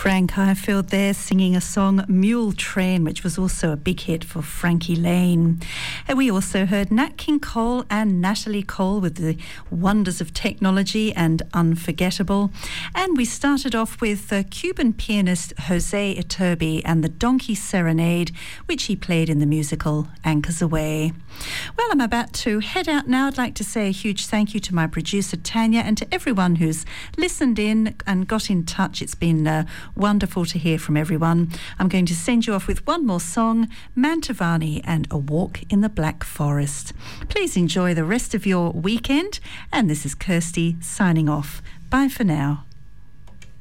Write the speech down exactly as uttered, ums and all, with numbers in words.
Frank Highfield there singing a song, Mule Train, which was also a big hit for Frankie Lane. And we also heard Nat King Cole and Natalie Cole with the Wonders of Technology and Unforgettable. And we started off with uh, Cuban pianist Jose Iturbi and the Donkey Serenade, which he played in the musical Anchors Aweigh. Well, I'm about to head out now. I'd like to say a huge thank you to my producer Tanya and to everyone who's listened in and got in touch. It's been uh, wonderful to hear from everyone. I'm going to send you off with one more song, Mantovani and A Walk in the Black Forest. Please enjoy the rest of your weekend, and this is Kirsty signing off. Bye for now.